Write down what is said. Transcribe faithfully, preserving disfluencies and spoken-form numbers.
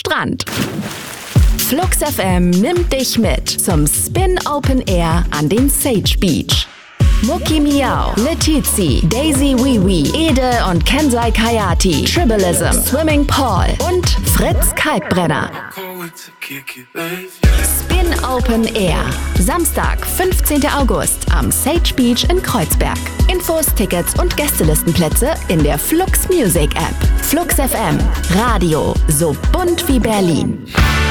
Strand. Flux F M nimmt dich mit zum Spin Open Air an den Sage Beach. Muki Miau, Letizi, Daisy Wee Wee, Ede und Kensai Kayati, Tribalism, Swimming Paul und Fritz Kalkbrenner. Spin Open Air. Samstag, fünfzehnten August am Sage Beach in Kreuzberg. Infos, Tickets und Gästelistenplätze in der Flux Music App. Flux F M. Radio so bunt wie Berlin.